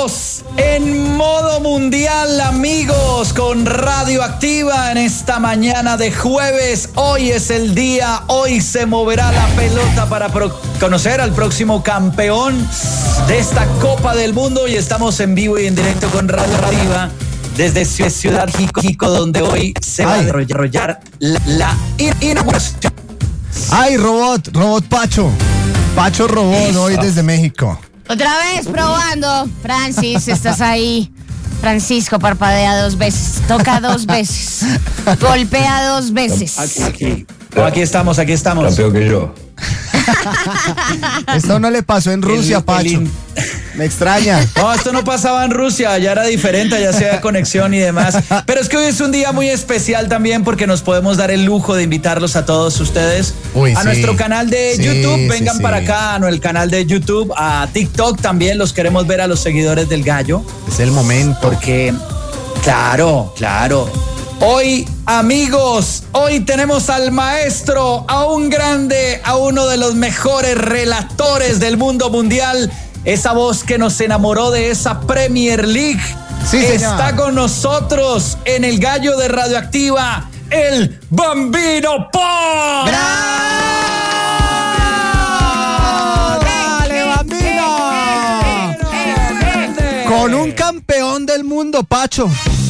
Estamos en modo mundial, amigos, con Radioactiva en esta mañana de jueves. Hoy es el día, hoy se moverá la pelota para conocer al próximo campeón de esta Copa del Mundo y estamos en vivo y en directo con Radioactiva desde Ciudad Jico, donde hoy se va a desarrollar la inauguración. ¡Ay, robot Pacho Robot, hoy desde México! Otra vez probando. Francis, estás ahí. Francisco, parpadea 2 veces, toca 2 veces, golpea 2 veces. Aquí estamos. Está peor que yo. Esto no le pasó en Rusia, Pacho. Me extraña. No, esto no pasaba en Rusia, ya era diferente, ya se había conexión y demás. Pero es que hoy es un día muy especial también porque nos podemos dar el lujo de invitarlos a todos ustedes a nuestro canal de YouTube. Vengan para acá, a el canal de YouTube, a TikTok también. Los queremos ver a los seguidores del Gallo. Es el momento. Porque, claro. Hoy, amigos, hoy tenemos al maestro, a un grande, a uno de los mejores relatores del mundo mundial. Esa voz que nos enamoró de esa Premier League. Sí, está con nosotros en el Gallo de Radioactiva, el Bambino Pop. ¡Dale, Bambino! Con un campeón del mundo, Pacho.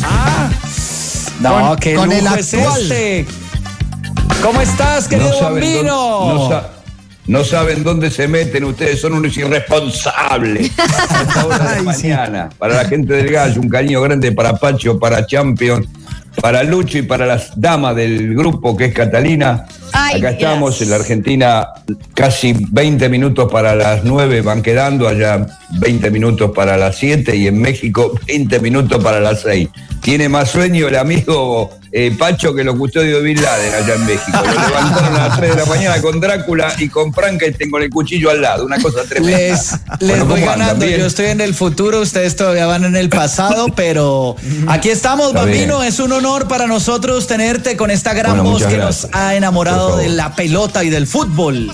No, qué con lujo el es actual. este. ¿Cómo estás, querido Bambino? No saben dónde se meten, ustedes son unos irresponsables. A esta hora de la mañana. Para la gente del Gallo, un cariño grande para Pacho, para Champion, para Lucho y para las damas del grupo que es Catalina. Acá estamos en la Argentina, casi 20 minutos para las 9 van quedando, allá 20 minutos para las 7 y en México 20 minutos para las 6. Tiene más sueño el amigo Pacho que los custodios de Bin Laden allá en México. Lo levantaron a las 3 de la mañana con Drácula y con Frankenstein con el cuchillo al lado. Una cosa tremenda. Les voy ganando. Yo estoy en el futuro, ustedes todavía van en el pasado, pero aquí estamos, Bambino. Es un honor para nosotros tenerte con esta gran voz que nos ha enamorado de la pelota y del fútbol.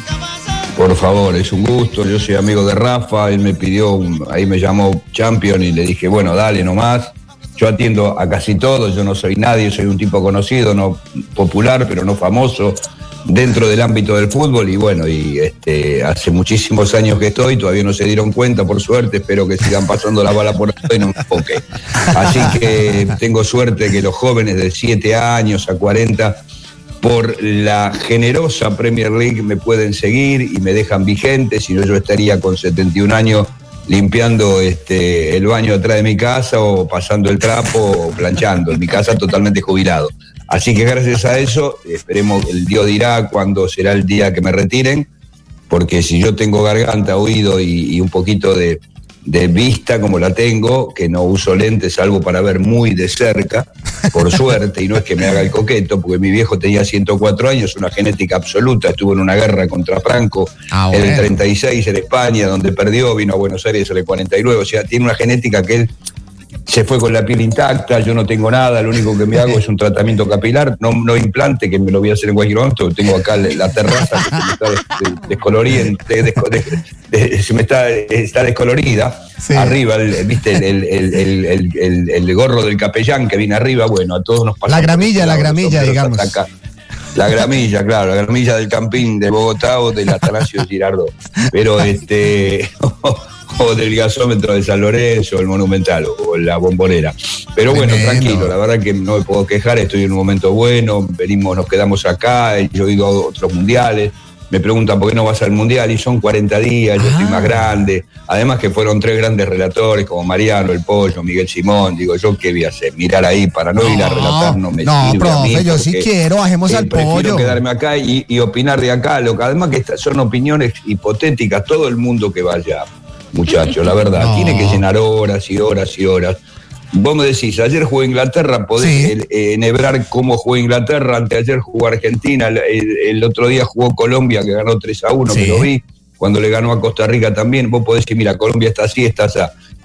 Por favor, es un gusto. Yo soy amigo de Rafa, él me pidió, ahí me llamó Champion y le dije, bueno, dale nomás. Yo atiendo a casi todos, yo no soy nadie, soy un tipo conocido, no popular, pero no famoso, dentro del ámbito del fútbol. Y bueno, hace muchísimos años que estoy, todavía no se dieron cuenta, por suerte, espero que sigan pasando la bala por ahí y no me enfoque. Así que tengo suerte que los jóvenes de 7 años a 40, por la generosa Premier League me pueden seguir y me dejan vigente, si no yo estaría con 71 años limpiando el baño atrás de mi casa o pasando el trapo o planchando, en mi casa totalmente jubilado. Así que gracias a eso, esperemos, el Dios dirá cuándo será el día que me retiren, porque si yo tengo garganta, oído y un poquito de vista como la tengo, que no uso lentes salvo para ver muy de cerca, por suerte, y no es que me haga el coqueto, porque mi viejo tenía 104 años, una genética absoluta, estuvo en una guerra contra Franco en el 36 en España, donde perdió, vino a Buenos Aires en el 49, o sea, tiene una genética que él se fue con la piel intacta, yo no tengo nada, lo único que me hago es un tratamiento capilar, no implante, que me lo voy a hacer en cualquier momento, tengo acá la terraza está descolorida, sí. Arriba, ¿viste? El gorro del capellán que viene arriba, bueno, a todos nos pasa. La gramilla, digamos. Acá. La gramilla, claro, la gramilla del Campín de Bogotá o del Atanasio Girardot, pero o del gasómetro de San Lorenzo, el Monumental o la Bombonera. Pero bueno, tranquilo, la verdad que no me puedo quejar, estoy en un momento bueno, nos quedamos acá, yo he ido a otros mundiales, me preguntan por qué no vas al mundial y son 40 días, yo estoy más grande, además que fueron 3 grandes relatores como Mariano, El Pollo, Miguel Simón, digo, yo qué voy a hacer, mirar ahí para no ir a relatar, no me sirve profe, a mí, yo sí quiero, bajemos al Pollo. Prefiero quedarme acá y opinar de acá, además que son opiniones hipotéticas, todo el mundo que vaya, muchachos, la verdad, tiene que llenar horas y horas y horas. Vos me decís, ayer jugó Inglaterra, podés enhebrar cómo jugó Inglaterra, anteayer jugó Argentina, el otro día jugó Colombia, que ganó 3-1, que lo vi, cuando le ganó a Costa Rica también, vos podés decir, mira, Colombia está así, está así.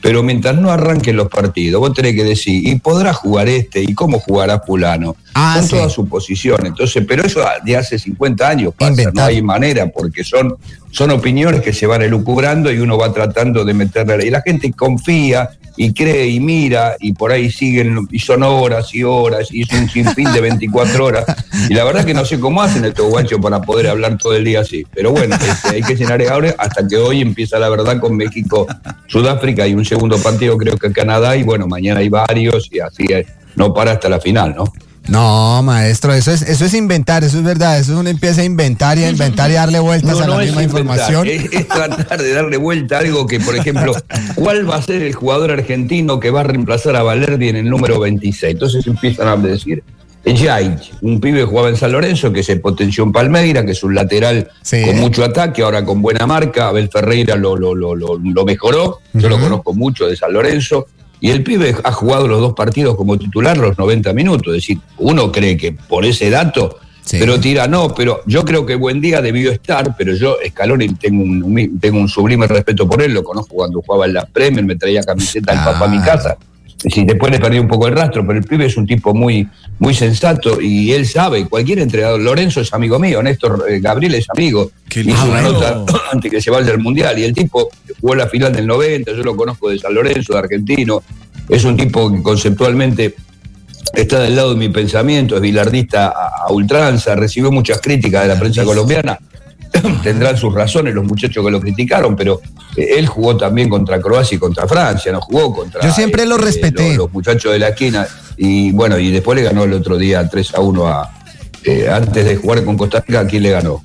pero mientras no arranquen los partidos, vos tenés que decir, ¿y podrá jugar este? ¿Y cómo jugará fulano? Son todas suposiciones. Entonces, pero eso de hace 50 años pasa, no hay manera, porque son opiniones que se van elucubrando y uno va tratando de meterle. Y la gente confía y cree y mira, y por ahí siguen, y son horas y horas, y es un sinfín de 24 horas. Y la verdad que no sé cómo hacen estos guachos para poder hablar todo el día así. Pero bueno, hay que llenar ahora hasta que hoy empieza la verdad con México, Sudáfrica, y un segundo partido creo que Canadá, y bueno, mañana hay varios, y así no para hasta la final, ¿no? No, maestro, eso es inventar, eso es verdad, eso uno empieza a inventar y darle vueltas a la misma información. Es tratar de darle vuelta a algo que, por ejemplo, ¿cuál va a ser el jugador argentino que va a reemplazar a Valerdi en el número 26? Entonces empiezan a decir, Jaic, un pibe que jugaba en San Lorenzo, que se potenció en Palmeira, que es un lateral con mucho ataque, ahora con buena marca. Abel Ferreira lo mejoró, yo lo conozco mucho de San Lorenzo. Y el pibe ha jugado los 2 partidos como titular los 90 minutos. Es decir, uno cree que por ese dato, pero tira, no, pero yo creo que Buendía debió estar, pero yo, Scaloni, tengo un sublime respeto por él, lo conozco cuando jugaba en la Premier, me traía camiseta al papá a mi casa. Es decir, después le perdí un poco el rastro, pero el pibe es un tipo muy, muy sensato y él sabe, cualquier entrenador. Lorenzo es amigo mío, Néstor Gabriel es amigo. Hizo una nota antes que se vaya al Mundial, y el tipo jugó la final del 90, yo lo conozco de San Lorenzo, de argentino. Es un tipo que conceptualmente está del lado de mi pensamiento, es bilardista a ultranza, recibió muchas críticas de la prensa colombiana. Tendrán sus razones los muchachos que lo criticaron, pero él jugó también contra Croacia y contra Francia, no jugó contra... Yo siempre lo respeté. Los muchachos de la esquina, y bueno, y después le ganó el otro día 3-1 antes de jugar con Costa Rica. ¿A quién le ganó?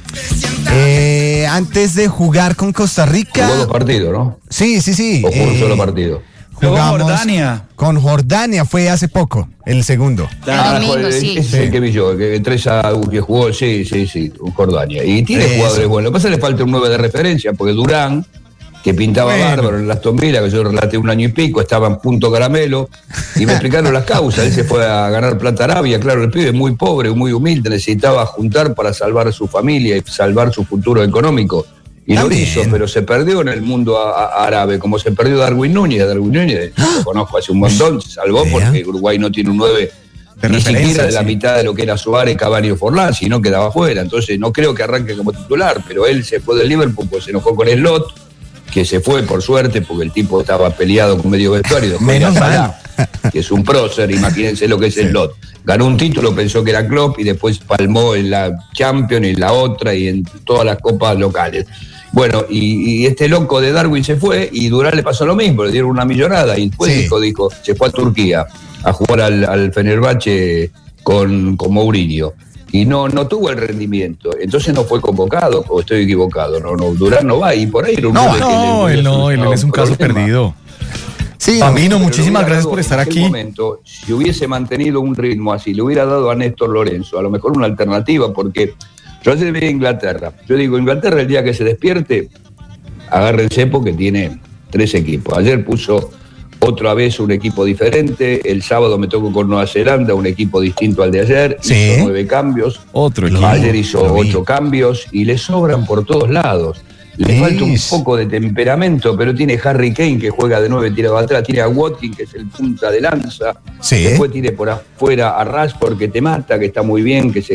Antes de jugar con Costa Rica... Jugó 2 partidos, ¿no? Sí. ¿O jugó un solo partido? Jugamos con Jordania, fue hace poco, el segundo. Ese es el que vi yo, que jugó, sí, con Jordania. Y tiene jugadores buenos. Lo que pasa es que le falta un 9 de referencia, porque Durán, que pintaba bárbaro en las Aston Villa, que yo relaté 1 año y pico, estaba en punto caramelo, y me explicaron las causas. Él se fue a ganar plata a Arabia, claro, el pibe muy pobre, muy humilde, necesitaba juntar para salvar a su familia y salvar su futuro económico. Y también lo hizo, pero se perdió en el mundo árabe, como se perdió Darwin Núñez. Darwin Núñez, lo conozco hace un montón, se salvó porque Uruguay no tiene un 9 ni siquiera de la mitad de lo que era Suárez, Cavani o Forlán, si no quedaba fuera. Entonces no creo que arranque como titular, pero él se fue del Liverpool, pues se enojó con Slot, que se fue por suerte, porque el tipo estaba peleado con medio vestuario. Menos mal. Que es un prócer, imagínense lo que es Slot. Ganó un título, pensó que era Klopp, y después palmó en la Champions, en la otra y en todas las copas locales. Bueno, y este loco de Darwin se fue, y Durán le pasó lo mismo, le dieron una millonada, y después dijo, se fue a Turquía a jugar al Fenerbahce con Mourinho, y no tuvo el rendimiento, entonces no fue convocado, o estoy equivocado, no, Durán no va, y por ahí... él es un caso perdido. Sí, Pamino, muchísimas gracias por estar aquí. Momento, si hubiese mantenido un ritmo así, le hubiera dado a Néstor Lorenzo, a lo mejor una alternativa, porque... Yo ayer vi a Inglaterra. Yo digo, Inglaterra el día que se despierte, agárrense porque tiene 3 equipos. Ayer puso otra vez un equipo diferente. El sábado me tocó con Nueva Zelanda, un equipo distinto al de ayer. Hizo 9 cambios. Otro equipo. Ayer hizo 8 cambios y le sobran por todos lados. Le falta un poco de temperamento, pero tiene Harry Kane, que juega de 9, tira para atrás. Tiene a Watkins, que es el punta de lanza. Después tiene por afuera a Rashford, que te mata, que está muy bien, que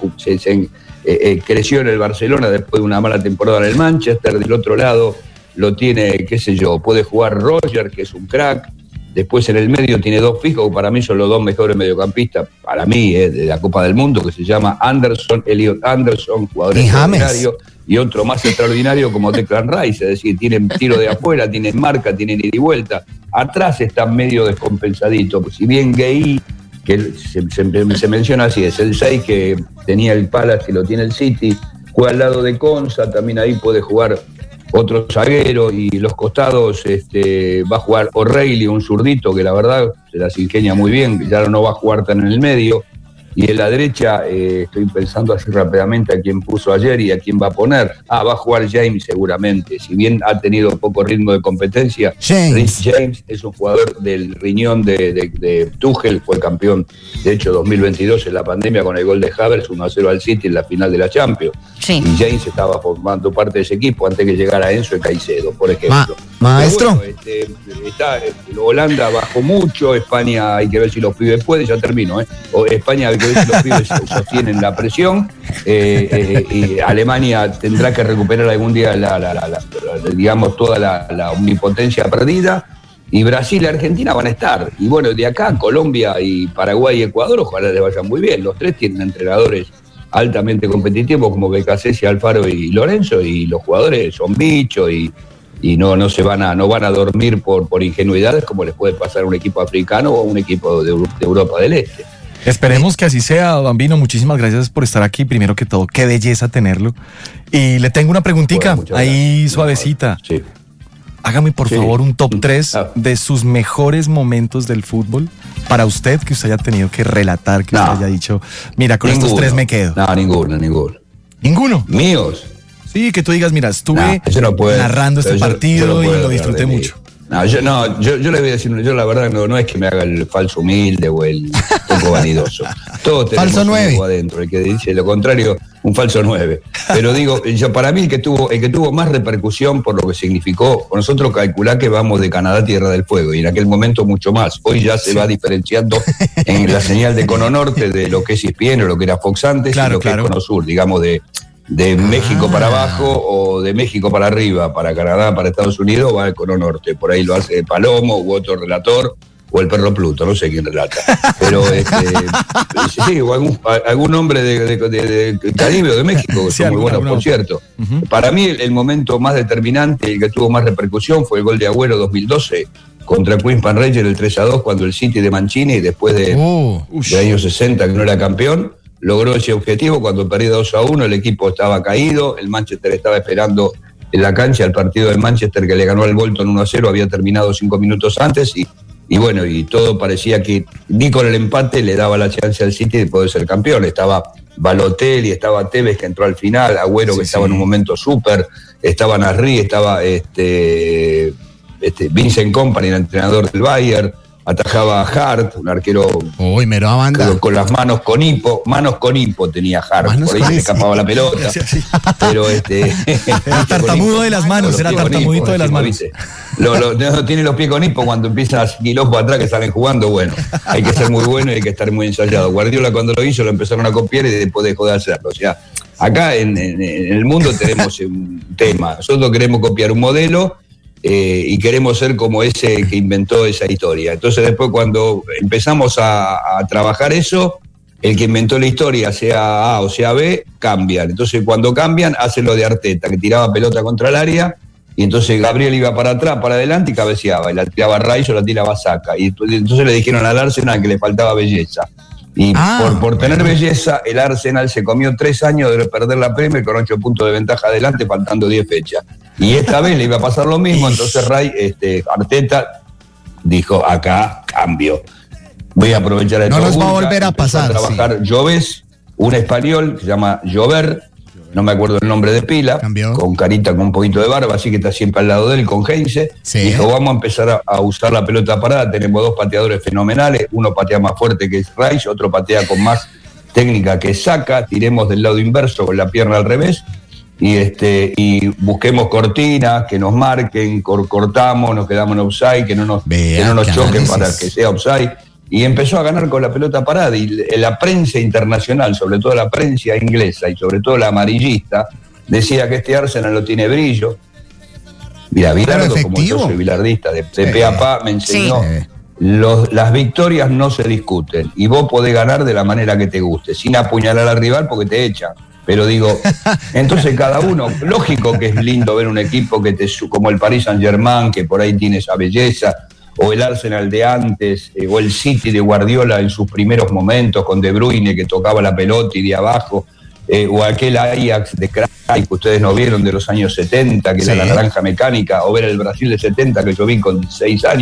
creció en el Barcelona después de una mala temporada en el Manchester. Del otro lado lo tiene, qué sé yo, puede jugar Roger, que es un crack. Después en el medio tiene 2 fijos, que para mí son los 2 mejores mediocampistas, para mí, de la Copa del Mundo, que se llama Elliot Anderson, jugador extraordinario, y otro más extraordinario como Declan Rice, es decir, tienen tiro de afuera, tienen marca, tienen ida y vuelta. Atrás está medio descompensadito, pues si bien Gueye, que se menciona así, es el 6 que tenía el Palace, que lo tiene el City, juega al lado de Konsa, también ahí puede jugar otro zaguero, y los costados va a jugar O'Reilly, un zurdito que la verdad se las ingenia muy bien, ya no va a jugar tan en el medio. Y en la derecha estoy pensando así rápidamente a quién puso ayer y a quién va a poner. Va a jugar James seguramente. Si bien ha tenido poco ritmo de competencia, James es un jugador del riñón de Tuchel, fue campeón de hecho 2022 en la pandemia con el gol de Havertz 1-0 al City en la final de la Champions. Sí. Y James estaba formando parte de ese equipo antes que llegara Enzo y Caicedo, por ejemplo. Maestro. Bueno, Holanda bajó mucho, España hay que ver si los pibes pueden, ya termino, España hay que ver si los pibes sostienen la presión, y Alemania tendrá que recuperar algún día digamos toda la omnipotencia perdida, y Brasil y Argentina van a estar, y bueno, de acá Colombia y Paraguay y Ecuador ojalá les vayan muy bien, los tres tienen entrenadores altamente competitivos como Becasese, Alfaro y Lorenzo, y los jugadores son bichos y no van a dormir por ingenuidades como les puede pasar a un equipo africano o a un equipo de Europa del Este. Esperemos que así sea, Bambino. Muchísimas gracias por estar aquí. Primero que todo, qué belleza tenerlo. Y le tengo una preguntita, bueno, ahí gracias. Suavecita. Sí. Hágame por favor un top 3 de sus mejores momentos del fútbol para usted, que usted haya tenido que relatar, que usted haya dicho, mira, con estos 3 me quedo. No, ninguno. ¿Ninguno? ¿Míos? Sí, que tú digas, mira, estuve no puedo, narrando este partido y lo disfruté mucho. Yo le voy a decir, yo la verdad no es que me haga el falso humilde o el poco vanidoso. Todos tenemos falso 9 adentro, el que dice lo contrario, un falso 9. Pero digo, para mí el que tuvo más repercusión por lo que significó, nosotros calculá que vamos de Canadá a Tierra del Fuego, y en aquel momento mucho más. Hoy ya se va diferenciando en la señal de Cono Norte de lo que es ESPN o lo que era Fox antes, y lo que es Cono Sur, digamos de México para abajo o de México para arriba, para Canadá, para Estados Unidos, va al Cono Norte. Por ahí lo hace Palomo u otro relator, o el perro Pluto, no sé quién relata. Pero sí, o algún hombre de Caribe o de México, que son muy buenos, por cierto. Para mí el momento más determinante, el que tuvo más repercusión, fue el gol de Agüero 2012 contra Queens Park Rangers, el 3-2, cuando el City de Mancini, después de años 60 que no era campeón, logró ese objetivo. Cuando perdía 2-1, el equipo estaba caído, el Manchester estaba esperando en la cancha el partido del Manchester que le ganó al Bolton 1-0, había terminado 5 minutos antes y bueno, y todo parecía que ni con el empate le daba la chance al City de poder ser campeón. Estaba Balotelli, estaba Tevez que entró al final, Agüero que estaba en un momento súper, estaba Nasri, estaba Vincent Kompany, el entrenador del Bayern, atajaba a Hart, un arquero con las manos con hipo tenía Hart, por ahí se escapaba la pelota, pero era tartamudo de las manos, era tartamudito de las manos. Tiene los pies con hipo cuando empiezan a quilombo atrás que salen jugando, bueno, hay que ser muy bueno y hay que estar muy ensayado. Guardiola cuando lo hizo lo empezaron a copiar y después dejó de hacerlo. O sea, acá en el mundo tenemos un tema, nosotros queremos copiar un modelo y queremos ser como ese que inventó esa historia. Entonces después cuando empezamos a trabajar eso, el que inventó la historia, sea A o sea B, cambian. Entonces cuando cambian, hacen lo de Arteta, que tiraba pelota contra el área, y entonces Gabriel iba para atrás, para adelante y cabeceaba, y la tiraba Rice o la tiraba Saka. Y entonces le dijeron al Arsenal que le faltaba belleza. Y por tener belleza, el Arsenal se comió 3 años de perder la Premier con 8 puntos de ventaja adelante, faltando 10 fechas. Y esta vez le iba a pasar lo mismo, entonces Arteta dijo, acá cambio. Voy a aprovechar no nos va a volver a pasar. A trabajar Lloves, un español que se llama Llover, no me acuerdo el nombre de pila, con carita con un poquito de barba, así que está siempre al lado de él, con Heinze. Dijo, vamos a empezar a usar la pelota parada, tenemos 2 pateadores fenomenales, uno patea más fuerte que es Rice, otro patea con más técnica que Saka, tiremos del lado inverso con la pierna al revés, y busquemos cortinas, que nos marquen, cortamos, nos quedamos en offside, que no nos choquen para que sea offside. Y empezó a ganar con la pelota parada, y la prensa internacional, sobre todo la prensa inglesa y sobre todo la amarillista, decía que este Arsenal no tiene brillo. Mira, Bilardo, como yo soy bilardista de pe a pa, me enseñó, las victorias no se discuten, y vos podés ganar de la manera que te guste, sin apuñalar al rival porque te echan. Pero digo, entonces cada uno, lógico que es lindo ver un equipo como el Paris Saint-Germain, que por ahí tiene esa belleza, o el Arsenal de antes, o el City de Guardiola en sus primeros momentos, con De Bruyne que tocaba la pelota y de abajo, o aquel Ajax de Cruyff que ustedes no vieron de los años 70, que era la naranja mecánica, o ver el Brasil de 70 que yo vi con 6 años,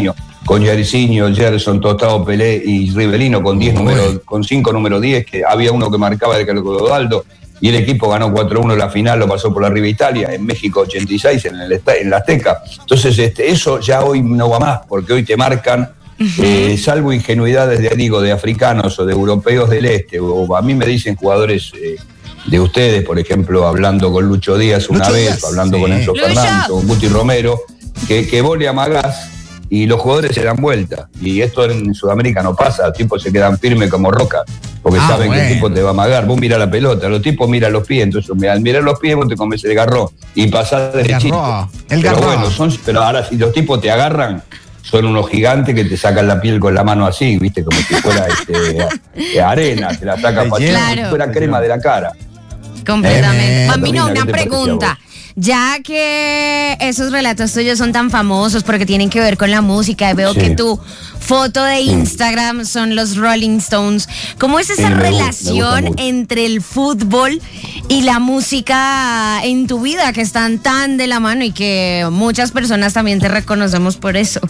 con Jairzinho, Gerson, Tostado, Pelé y Rivelino con 5 número 10, que había uno que marcaba de Clodoaldo, y el equipo ganó 4-1 la final, lo pasó por arriba Italia, en México 86, en la Azteca. Entonces, eso ya hoy no va más, porque hoy te marcan, salvo ingenuidades de africanos o de europeos del este, o a mí me dicen jugadores de ustedes, por ejemplo, hablando con Lucho Díaz vez, hablando con Enzo Fernández, con Guti Romero, que vos le amagás y los jugadores se dan vuelta. Y esto en Sudamérica no pasa, los tipos se quedan firmes como rocas, porque saben que el tipo te va a amagar. Vos mirá la pelota, los tipos miran los pies, entonces al mirar los pies vos te comes el garrón y pasás derechito. Pero ahora si los tipos te agarran, son unos gigantes que te sacan la piel con la mano así, viste, como si fuera arena, te la sacan como si fuera crema de la cara. Completamente. Bambino, una pregunta. Ya que esos relatos tuyos son tan famosos porque tienen que ver con la música, veo que tu foto de Instagram son los Rolling Stones. ¿Cómo es esa relación entre el fútbol y la música en tu vida, que están tan de la mano y que muchas personas también te reconocemos por eso?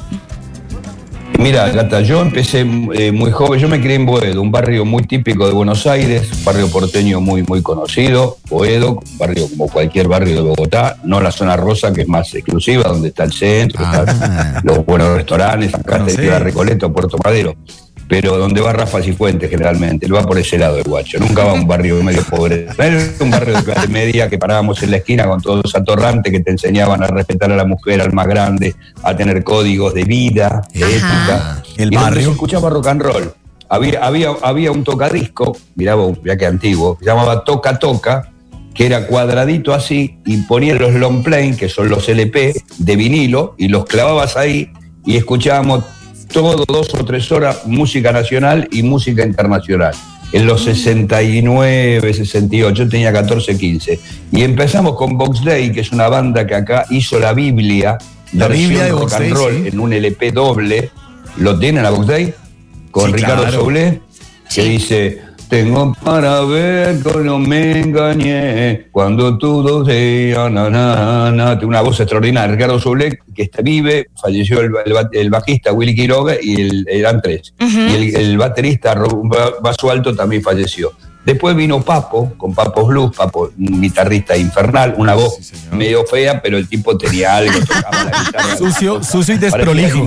Mira, Gata, yo empecé muy joven, yo me crié en Boedo, un barrio muy típico de Buenos Aires, un barrio porteño muy, muy conocido, Boedo, un barrio como cualquier barrio de Bogotá, no la zona rosa, que es más exclusiva, donde está el centro, están los buenos restaurantes, acá te queda Recoleta, Puerto Madero, pero donde va Rafa Cifuentes generalmente, él va por ese lado el guacho, nunca va a un barrio medio pobre, era un barrio de clase media que parábamos en la esquina con todos los atorrantes que te enseñaban a respetar a la mujer, al más grande, a tener códigos de vida, de ética. El y barrio. Se escuchaba rock and roll. Había un tocadisco, mirá vos, ya que antiguo, se llamaba Toca Toca, que era cuadradito así, y ponían los long play, que son los LP de vinilo, y los clavabas ahí, y escuchábamos todo 2 o 3 horas música nacional y música internacional. En los 69, 68, yo tenía 14, 15. Y empezamos con Box Day, que es una banda que acá hizo la Biblia de rock and roll en un LP doble. ¿Lo tienen a Box Day? Con Ricardo Soule, que dice: tengo para ver cómo me engañé cuando todo sea una voz extraordinaria. Ricardo Soule, que vive, falleció el bajista Willy Quiroga y eran 3. Y el baterista Vaso Alto también falleció. Después vino Papo, con Papo Blues, Papo, un guitarrista infernal, una voz medio fea, pero el tipo tenía algo, tocaba la guitarra. Sucio y desprolijo.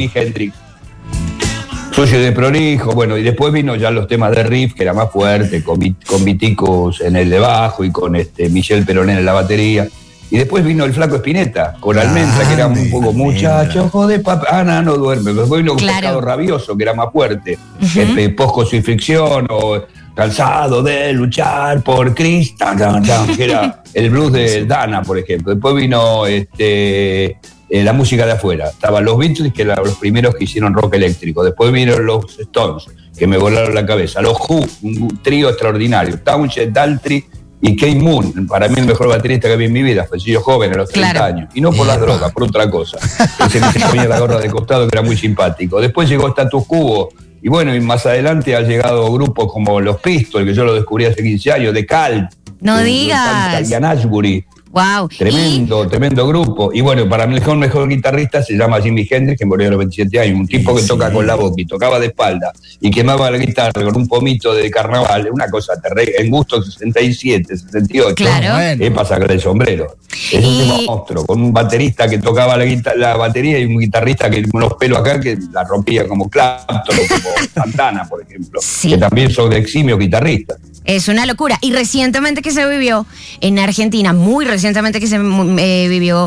Sucio y desprolijo, bueno, y después vino ya los temas de riff, que era más fuerte, con Viticos en el de bajo y con Michel Peroné en la batería. Y después vino el Flaco Spinetta, con Almendra, que era un poco muchacho, ojo de papá, Ana no duerme. Después vino Pescado Rabioso, que era más fuerte, Post-Crucifixión, o Cansado de luchar por Cristo, que era el blues de Dana, por ejemplo. Después vino la música de afuera. Estaban los Beatles, que eran los primeros que hicieron rock eléctrico. Después vinieron los Stones, que me volaron la cabeza. Los Who, un trío extraordinario. Townshend, Daltrey y Keith Moon, para mí el mejor baterista que vi en mi vida. Falleció joven, a los 30 años. Y no por las drogas, por otra cosa. Ese me ponía la gorra de costado, que era muy simpático. Después llegó Status Quo. Y bueno, y más adelante han llegado grupos como los Pistols, que yo lo descubrí hace 15 años, de Cult. No digas. Y Ashbury. Wow. Tremendo grupo. Y bueno, para mí el mejor guitarrista se llama Jimi Hendrix, que murió a los 27 años. Un tipo que toca con la boca y tocaba de espalda y quemaba la guitarra con un pomito de carnaval. Una cosa terrible. En gusto 67, 68. Claro. Es para sacar el sombrero. Es un monstruo. Con un baterista que tocaba la batería y un guitarrista que con unos pelos acá que la rompía como Clapton o como Santana, por ejemplo. Sí. Que también son de eximios guitarristas. Es una locura. Y recientemente que se vivió en Argentina, muy recientemente que se vivió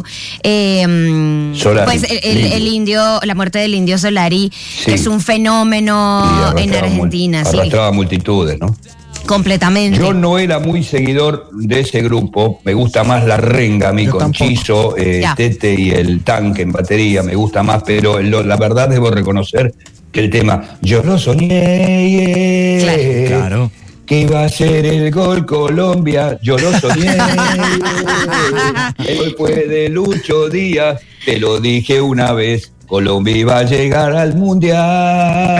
pues el indio, la muerte del Indio Solari, que es un fenómeno en Argentina. Arrastraba multitudes, ¿no? Completamente. Yo no era muy seguidor de ese grupo, me gusta más la renga a mí, con Chizo, Tete y el Tanque en batería, me gusta más, pero la verdad debo reconocer que el tema Yo lo soñé, claro, que iba a ser el gol Colombia, yo lo soñé. Hoy fue de Lucho Díaz, te lo dije una vez, Colombia iba a llegar al Mundial.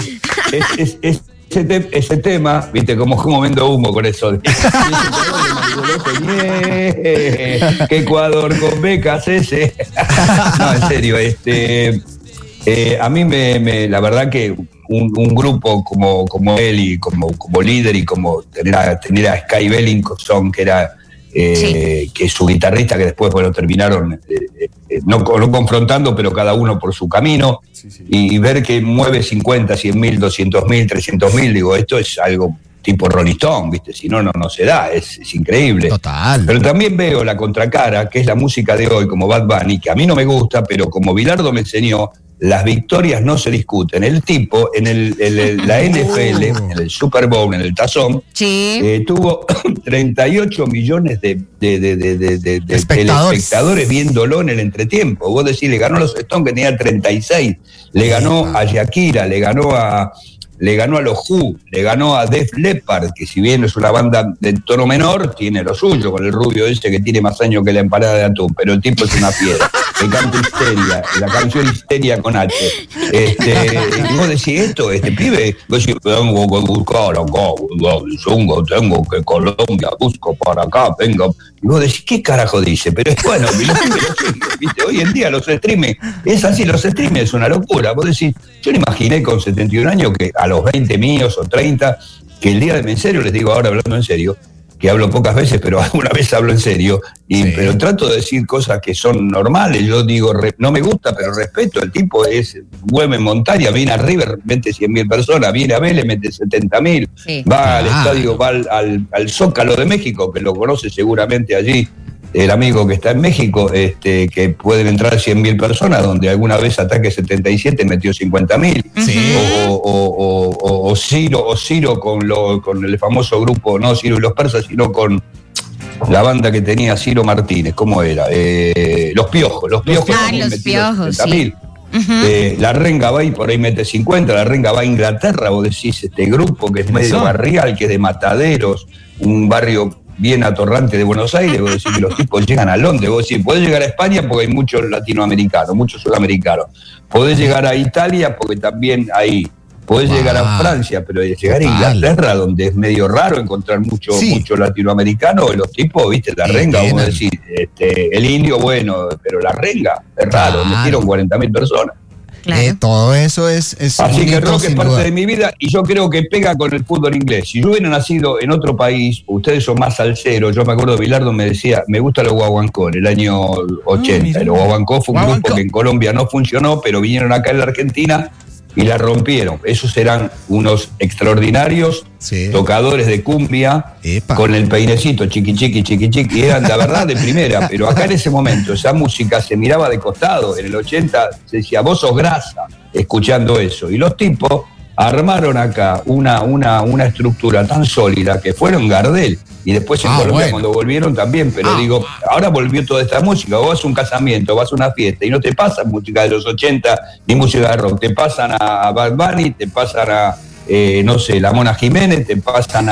Ese tema, viste, como vendo humo con eso. lo soñé. Que Ecuador con becas ese. No, en serio, a mí la verdad que un grupo como él y como líder y como tener a Sky Bellingson, que era que es su guitarrista, que después terminaron no confrontando, pero cada uno por su camino, y ver que mueve 50, 100.000, 200.000, 300.000, digo, esto es algo tipo Rolling Stone, ¿viste? Si no se da, es increíble. Total. Pero también veo la contracara, que es la música de hoy, como Bad Bunny, que a mí no me gusta, pero como Bilardo me enseñó, las victorias no se discuten. El tipo, en la NFL, en el Super Bowl, en el Tazón, tuvo 38 millones de espectadores viéndolo en el entretiempo. Vos decís, le ganó a los Stones, que tenía 36, le ganó a Shakira, le ganó a los Who, le ganó a Def Leppard, que si bien es una banda de tono menor, tiene lo suyo, con el rubio ese que tiene más años que la empanada de atún, pero el tipo es una piedra, que canta Histeria, la canción Histeria con H. Y vos decís, esto, pibe, vos decís, tengo que buscar acá, tengo que Colombia, busco para acá, venga. Y vos decís, ¿qué carajo dice? Pero es bueno, ¿viste? Hoy en día los streaming, es así, los streaming es una locura. Vos decís, yo me imaginé con 71 años que a los 20 míos o 30, que el día de en serio, les digo ahora hablando en serio, que hablo pocas veces, pero alguna vez hablo en serio, pero trato de decir cosas que son normales. Yo digo, no me gusta, pero respeto. El tipo vuelve en montaña, viene a River, mete 100.000 personas, viene a Vélez, mete 70.000, va al estadio, va al Zócalo de México, que lo conoce seguramente allí el amigo que está en México, que pueden entrar 100.000 personas, donde alguna vez Ataque 77 metió 50.000, o Ciro con el famoso grupo, no Ciro y los Persas, sino con la banda que tenía Ciro Martínez, ¿cómo era? Los Piojos. Los Piojos, sí. La Renga va y por ahí mete 50, la Renga va a Inglaterra, vos decís, este grupo que es medio barrial, que es de Mataderos, un barrio bien atorrante de Buenos Aires, vos decís que los tipos llegan a Londres, vos decís, podés llegar a España porque hay muchos latinoamericanos, muchos sudamericanos, podés llegar a Italia porque también hay, podés llegar a Francia, pero llegar a Inglaterra, donde es medio raro encontrar mucho latinoamericano, los tipos, viste, la Renga, vos decís, el indio, bueno, pero la Renga, es raro, metieron 40.000 personas. Claro. Todo eso es así que el rock es parte de mi vida y yo creo que pega con el fútbol inglés. Si yo hubiera nacido en otro país, ustedes son más salseros. Yo me acuerdo, Bilardo me decía, me gusta los Guaguancó en el año 80. Los Guaguancó fue un grupo que en Colombia no funcionó, pero vinieron acá en la Argentina y la rompieron. Esos eran unos extraordinarios tocadores de cumbia, con el peinecito chiqui, y eran la verdad de primera, pero acá en ese momento esa música se miraba de costado. En el 80 se decía, vos sos grasa, escuchando eso, y los tipos armaron acá una estructura tan sólida que fueron Gardel, y después en Colombia cuando volvieron también, pero digo, ahora volvió toda esta música. Vos vas a un casamiento, vas a una fiesta y no te pasan música de los 80 ni música de rock, te pasan a Bad Bunny, te pasan a no sé, la Mona Jiménez, te pasan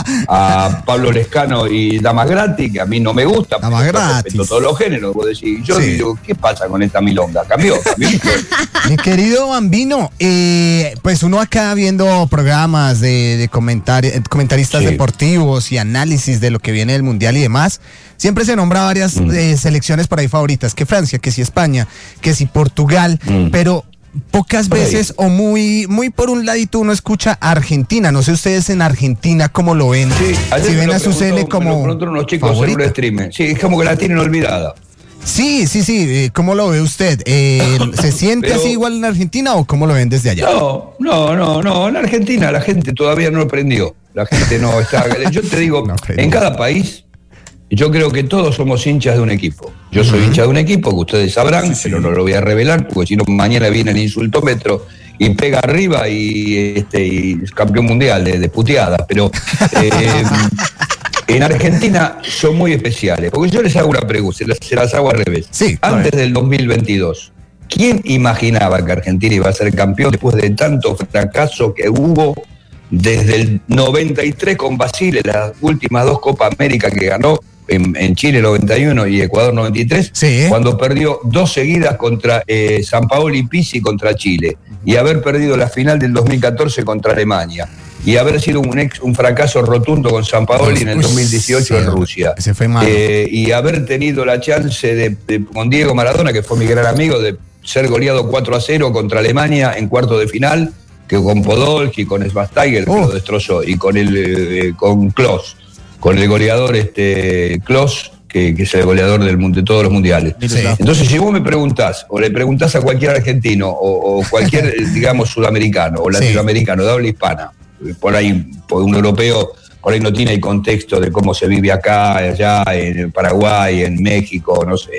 a Pablo Lescano y Damas Gratis, que a mí no me gusta, respeto todos los géneros. Vos decís, yo digo, ¿qué pasa con esta milonga? Cambió. Mi querido Bambino, pues uno acá viendo programas de comentaristas deportivos y análisis de lo que viene del Mundial y demás, siempre se nombra varias selecciones por ahí favoritas, que Francia, que si España, que si Portugal, pero pocas veces o muy por un ladito uno escucha a Argentina. No sé ustedes en Argentina cómo lo ven. Si ven a su Sele como unos chicos favorita. En un streaming. Sí, es como que la tienen olvidada. Sí. ¿Cómo lo ve usted? ¿Se siente así igual en Argentina o cómo lo ven desde allá? No. En Argentina la gente todavía no aprendió. La gente no está. Yo te digo, en cada país, yo creo que todos somos hinchas de un equipo. Yo soy hincha de un equipo que ustedes sabrán, pero no lo voy a revelar, porque si no mañana viene el insultómetro y pega arriba y es campeón mundial de puteadas. Pero en Argentina son muy especiales, porque yo les hago una pregunta, se las hago al revés. Antes del 2022, ¿quién imaginaba que Argentina iba a ser campeón después de tanto fracaso que hubo desde el 93 con Basile, las últimas dos Copa América que ganó en Chile 91 y Ecuador 93, cuando perdió 2 seguidas contra San Paolo y Pizzi contra Chile, y haber perdido la final del 2014 contra Alemania? y haber sido un fracaso rotundo con Sampaoli en el 2018 en Rusia. Ese fue malo. Y haber tenido la chance con Diego Maradona, que fue mi gran amigo, de ser goleado 4-0 contra Alemania en cuarto de final, que con Podolski, con Schweinsteiger, que lo destrozó, y con Klose, con el goleador Klose, que es el goleador de todos los mundiales. Sí. Entonces, si vos me preguntás, o le preguntás a cualquier argentino, o cualquier, digamos, sudamericano, o latinoamericano, de habla hispana, por ahí, un europeo, por ahí no tiene el contexto de cómo se vive acá, allá, en Paraguay, en México, no sé.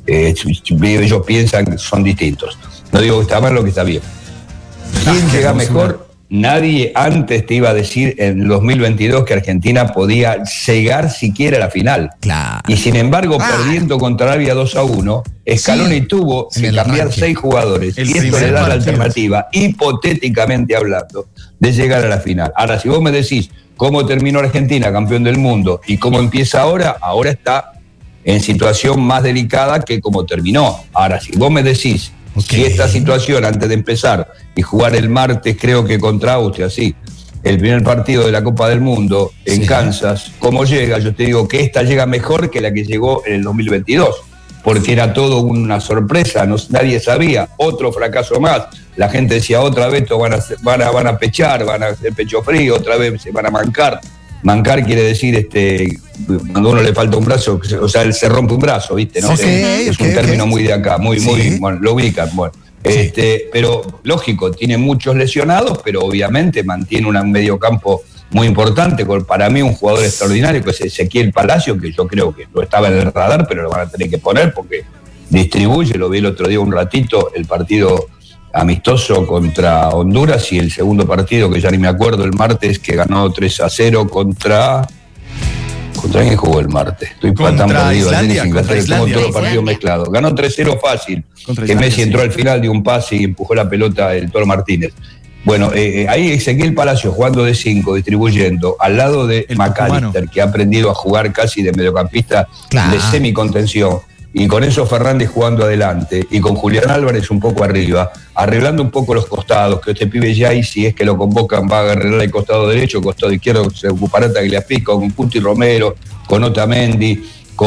Ellos piensan que son distintos. No digo que está mal o que está bien. ¿Quién llega mejor? Nadie antes te iba a decir en 2022 que Argentina podía llegar siquiera a la final. Claro. Y sin embargo, perdiendo contra Arabia 2-1, Scaloni tuvo que cambiar 6 jugadores. Y esto le da la alternativa, hipotéticamente hablando, de llegar a la final. Ahora, si vos me decís cómo terminó Argentina, campeón del mundo, y cómo empieza ahora está en situación más delicada que como terminó. Ahora, si vos me decís si esta situación, antes de empezar y jugar el martes, creo que contra Austria, sí, el primer partido de la Copa del Mundo en Kansas, ¿cómo llega? Yo te digo que esta llega mejor que la que llegó en el 2022, porque era todo una sorpresa, nadie sabía, otro fracaso más. La gente decía, otra vez van a pechar, van a hacer pecho frío, otra vez se van a mancar. Mancar quiere decir cuando a uno le falta un brazo, o sea, él se rompe un brazo, ¿viste? ¿No? Es un término muy de acá, muy, bueno, lo ubican, bueno. Pero lógico, tiene muchos lesionados, pero obviamente mantiene un mediocampo muy importante, para mí un jugador extraordinario, que es Ezequiel Palacio, que yo creo que no estaba en el radar, pero lo van a tener que poner porque distribuye, lo vi el otro día un ratito, el partido amistoso contra Honduras, y el segundo partido, que ya ni me acuerdo, el martes, que ganó 3-0 ¿Contra quién jugó el martes? Estoy tan perdido. Como todos los partidos mezclados. Ganó 3-0 fácil, que Messi entró al final, dio un pase y empujó la pelota el Toro Martínez. Bueno, ahí Ezequiel Palacio jugando de 5, distribuyendo, al lado de McAllister, que ha aprendido a jugar casi de mediocampista de semicontención. Y con eso Fernández jugando adelante, y con Julián Álvarez un poco arriba, arreglando un poco los costados, que este pibe ya, y si es que lo convocan, va a arreglar el costado derecho, el costado izquierdo se ocupará Tagliafico, con Puti Romero, con Otamendi,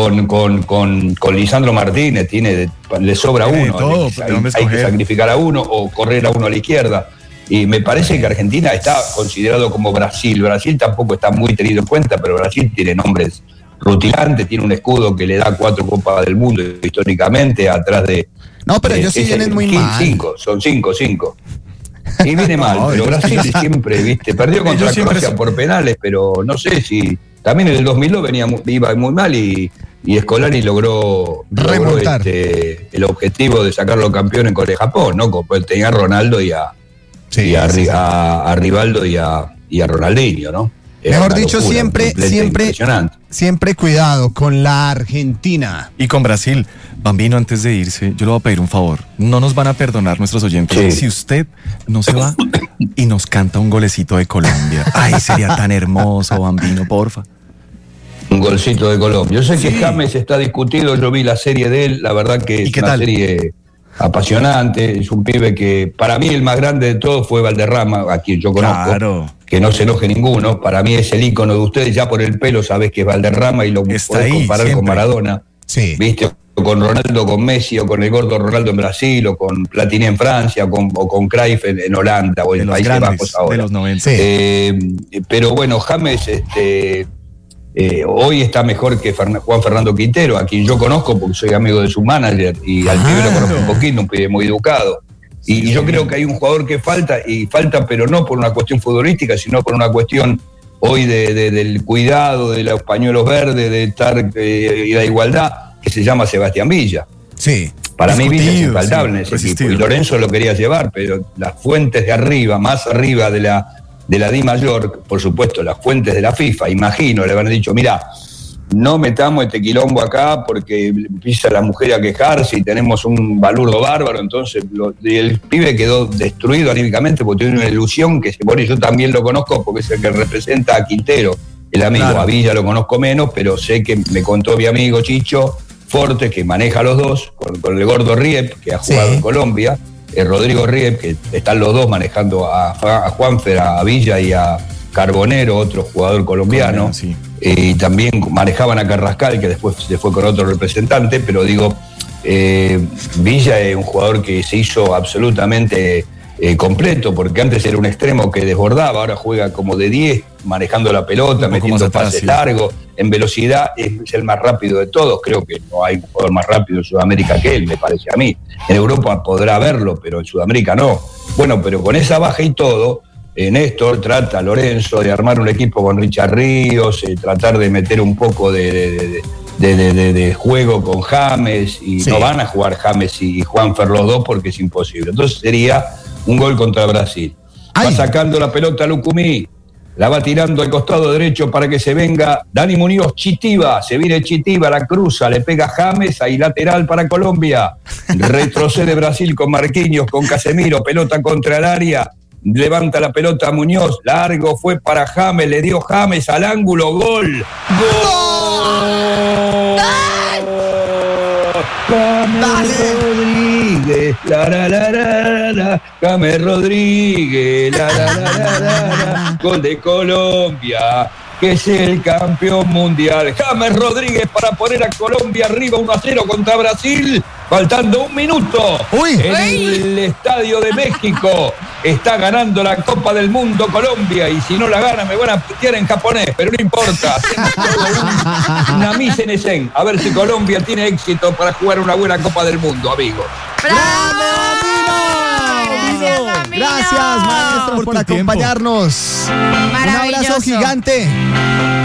con Lisandro Martínez, le sobra uno, hay que sacrificar a uno o correr a uno a la izquierda. Y me parece que Argentina está considerado como Brasil. Brasil tampoco está muy tenido en cuenta, pero Brasil tiene nombres rutilantes, tiene un escudo que le da 4 Copas del Mundo históricamente, atrás de... No, pero ellos sí vienen muy mal. 5. Y viene mal, pero Brasil siempre, ¿viste? Perdió contra Croacia por penales, pero no sé si... También en el 2002 iba muy mal y Scolari logró remontar el objetivo de sacarlo campeón en Corea Japón, ¿no? Porque tenía a Ronaldo y a Rivaldo y a Ronaldinho, ¿no? Mejor dicho, siempre cuidado con la Argentina. Y con Brasil. Bambino, antes de irse, yo le voy a pedir un favor. No nos van a perdonar nuestros oyentes si usted no se va y nos canta un golecito de Colombia. Ay, sería tan hermoso, Bambino, porfa. Un golcito de Colombia. Yo sé que James está discutido, yo vi la serie de él, la verdad que es una serie apasionante, es un pibe que para mí el más grande de todos fue Valderrama, a quien yo conozco, que no se enoje ninguno, para mí es el ícono de ustedes, ya por el pelo sabés que es Valderrama y lo podés comparar con Maradona, ¿viste? Con Ronaldo, con Messi, o con el gordo Ronaldo en Brasil, o con Platini en Francia, o con Cruyff en Holanda, o en Países Bajos ahora. De los 90. Pero bueno, James hoy está mejor que Juan Fernando Quintero, a quien yo conozco porque soy amigo de su manager, y al pibe lo conozco un poquito, un pibe muy educado. Y yo creo que hay un jugador que falta, pero no por una cuestión futbolística, sino por una cuestión hoy del cuidado, de los pañuelos verdes, de estar y la igualdad, que se llama Sebastián Villa. Sí. Para mí Villa es infaltable en ese equipo, y Lorenzo lo quería llevar, pero las fuentes de arriba, más arriba de la Di Mayor, por supuesto, las fuentes de la FIFA, imagino, le habrán dicho, mirá, no metamos este quilombo acá porque empieza la mujer a quejarse y tenemos un balurdo bárbaro. Entonces el pibe quedó destruido anímicamente porque tiene una ilusión que se pone. Yo también lo conozco porque es el que representa a Quintero, el amigo. A Villa lo conozco menos, pero sé que me contó mi amigo Chicho Forte, que maneja a los dos, con el gordo Riep, que ha jugado en Colombia, Rodrigo Ríos, que están los dos manejando a Juanfer, a Villa y a Carbonero, otro jugador colombiano, sí. Y también manejaban a Carrascal, que después se fue con otro representante, pero digo, Villa es un jugador que se hizo absolutamente completo, porque antes era un extremo que desbordaba, ahora juega como de 10, manejando la pelota, metiendo pases largos, en velocidad es el más rápido de todos. Creo que no hay un jugador más rápido en Sudamérica que él, me parece a mí. En Europa podrá verlo, pero en Sudamérica no. Bueno, pero con esa baja y todo, Néstor trata, Lorenzo, de armar un equipo con Richard Ríos, tratar de meter un poco de juego con James, y sí. No van a jugar James y Juanfer los dos porque es imposible. Entonces sería un gol contra Brasil. Va sacando la pelota Lucumí, la va tirando al costado derecho para que se venga Dani Muñoz, Chitiva, se viene Chitiva, la cruza, le pega James, ahí lateral para Colombia, retrocede Brasil con Marquinhos, con Casemiro, pelota contra el área, levanta la pelota Muñoz, largo fue para James, le dio James al ángulo, gol. ¡Gol! James Rodríguez, James Rodríguez, gol de Colombia, que es el campeón mundial. James Rodríguez para poner a Colombia arriba 1-0 contra Brasil, faltando un minuto. En el Estadio de México está ganando la Copa del Mundo Colombia, y si no la gana me van a putear en japonés, pero no importa. Nami-sen-sen. A ver si Colombia tiene éxito para jugar una buena Copa del Mundo, amigo. Gracias, maestro, por acompañarnos. Un abrazo gigante.